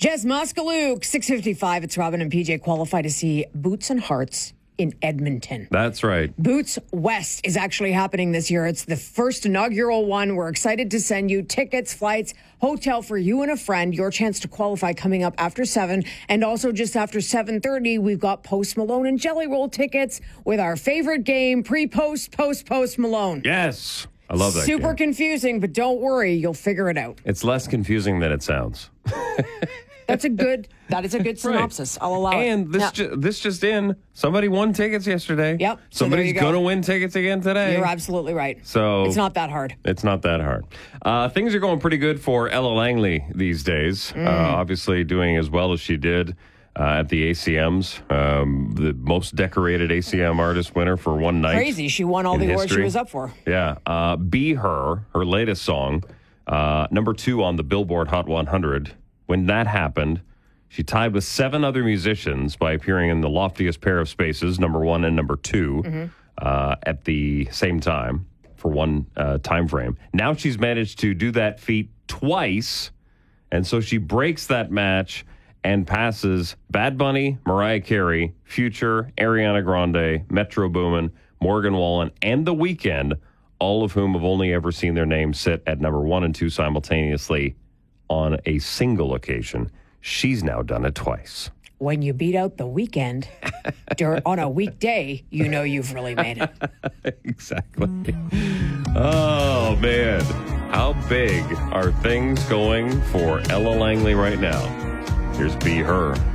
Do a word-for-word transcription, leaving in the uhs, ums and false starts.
Jess Moskaluk, six fifty-five. It's Robin and P J qualify to see Boots and Hearts in Edmonton. That's right. Boots West is actually happening this year. It's the first inaugural one. We're excited to send you tickets, flights, hotel for you and a friend. Your chance to qualify coming up after seven. And also just after seven thirty, we've got Post Malone and Jelly Roll tickets with our favorite game, pre-post, post-post Malone. Yes. I love that Super game. confusing, but don't worry. You'll figure it out. It's less confusing than it sounds. That's a good, that is a good synopsis. Right. I'll allow it. And this, yeah. ju- this just in, somebody won tickets yesterday. Yep. So Somebody's go. going to win tickets again today. You're absolutely right. So it's not that hard. It's not that hard. Uh, things are going pretty good for Ella Langley these days. Mm. Uh, obviously doing as well as she did uh, at the A C Ms. Um, the most decorated A C M artist winner for one night. Crazy. She won all the awards she was up for. Yeah. Uh, Be Her, her latest song, uh, number two on the Billboard Hot one hundred. When that happened, she tied with seven other musicians by appearing in the loftiest pair of spaces, number one and number two, mm-hmm. uh, at the same time for one uh, time frame. Now she's managed to do that feat twice, and so she breaks that match and passes Bad Bunny, Mariah Carey, Future, Ariana Grande, Metro Boomin, Morgan Wallen, and The Weeknd, all of whom have only ever seen their names sit at number one and two simultaneously on a single occasion. She's now done it twice. When you beat out The Weeknd dur- on a weekday, you know you've really made it. Exactly. Oh, man. How big are things going for Ella Langley right now? Here's Be Her.